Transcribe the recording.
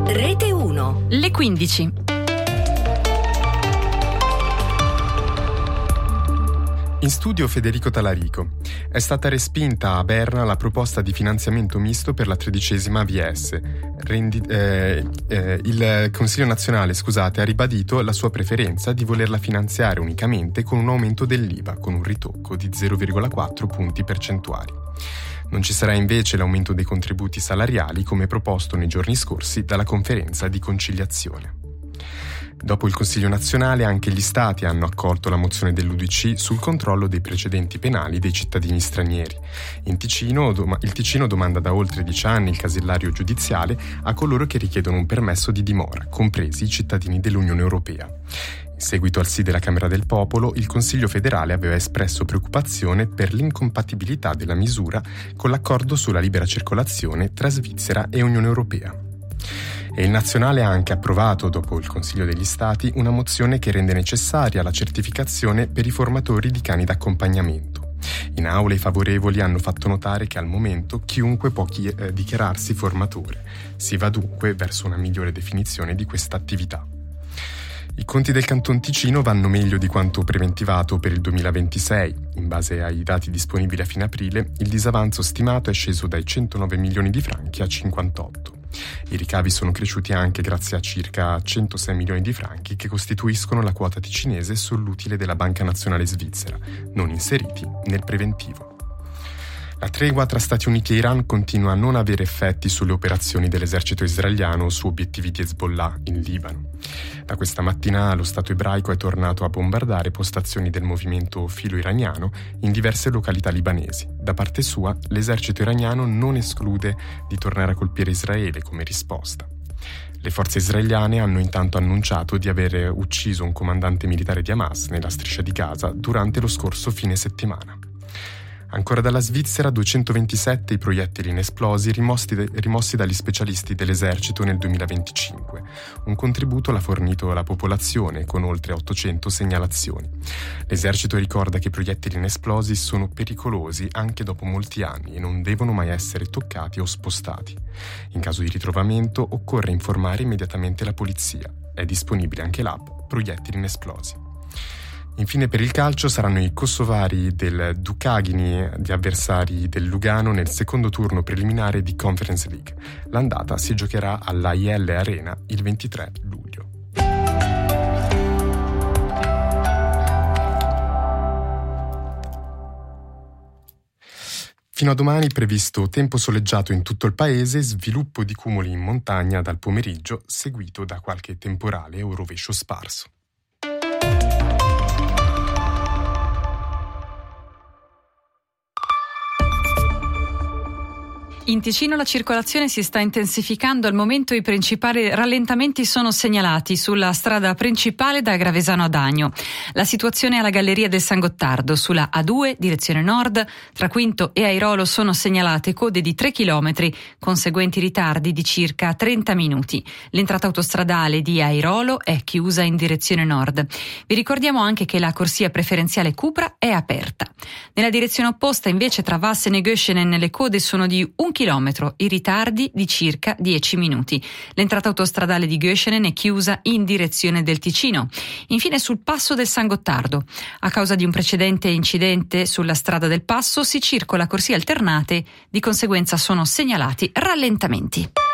Rete 1. Le 15. In studio Federico Talarico. È stata respinta a Berna la proposta di finanziamento misto per la 13ª AVS. Il Consiglio nazionale, ha ribadito la sua preferenza di volerla finanziare unicamente con un aumento dell'IVA, con un ritocco di 0,4 punti percentuali. Non ci sarà invece l'aumento dei contributi salariali come proposto nei giorni scorsi dalla conferenza di conciliazione. Dopo il Consiglio nazionale anche gli Stati hanno accolto la mozione dell'UDC sul controllo dei precedenti penali dei cittadini stranieri. Il Ticino domanda da oltre 10 anni il casellario giudiziale a coloro che richiedono un permesso di dimora, compresi i cittadini dell'Unione Europea. In seguito al sì della Camera del Popolo, il Consiglio federale aveva espresso preoccupazione per l'incompatibilità della misura con l'accordo sulla libera circolazione tra Svizzera e Unione Europea. E il Nazionale ha anche approvato, dopo il Consiglio degli Stati, una mozione che rende necessaria la certificazione per i formatori di cani d'accompagnamento. In aula i favorevoli hanno fatto notare che al momento chiunque può dichiararsi formatore. Si va dunque verso una migliore definizione di questa attività. I conti del Canton Ticino vanno meglio di quanto preventivato per il 2026. In base ai dati disponibili a fine aprile, il disavanzo stimato è sceso dai 109 milioni di franchi a 58. I ricavi sono cresciuti anche grazie a circa 106 milioni di franchi che costituiscono la quota ticinese sull'utile della Banca Nazionale Svizzera, non inseriti nel preventivo. La tregua tra Stati Uniti e Iran continua a non avere effetti sulle operazioni dell'esercito israeliano su obiettivi di Hezbollah in Libano. Da questa mattina lo Stato ebraico è tornato a bombardare postazioni del movimento filo-iraniano in diverse località libanesi. Da parte sua, l'esercito iraniano non esclude di tornare a colpire Israele come risposta. Le forze israeliane hanno intanto annunciato di aver ucciso un comandante militare di Hamas nella striscia di Gaza durante lo scorso fine settimana. Ancora dalla Svizzera, 227 i proiettili inesplosi rimossi dagli specialisti dell'esercito nel 2025. Un contributo l'ha fornito la popolazione con oltre 800 segnalazioni. L'esercito ricorda che i proiettili inesplosi sono pericolosi anche dopo molti anni e non devono mai essere toccati o spostati. In caso di ritrovamento occorre informare immediatamente la polizia. È disponibile anche l'app Proiettili Inesplosi. Infine per il calcio saranno i kosovari del Dukaghini gli avversari del Lugano nel secondo turno preliminare di Conference League. L'andata si giocherà all'AIL Arena il 23 luglio. Fino a domani previsto tempo soleggiato in tutto il paese, sviluppo di cumuli in montagna dal pomeriggio, seguito da qualche temporale o rovescio sparso. In Ticino la circolazione si sta intensificando, al momento i principali rallentamenti sono segnalati sulla strada principale da Gravesano ad Agno. La situazione alla Galleria del San Gottardo, sulla A2 direzione nord, tra Quinto e Airolo sono segnalate code di 3 km, conseguenti ritardi di circa 30 minuti. L'entrata autostradale di Airolo è chiusa in direzione nord. Vi ricordiamo anche che la corsia preferenziale Cupra è aperta. Nella direzione opposta invece tra Vassen e Göschenen le code sono di 1 chilometro, i ritardi di circa 10 minuti. L'entrata autostradale di Göschenen è chiusa in direzione del Ticino. Infine sul passo del San Gottardo. A causa di un precedente incidente sulla strada del passo si circola corsie alternate, di conseguenza sono segnalati rallentamenti.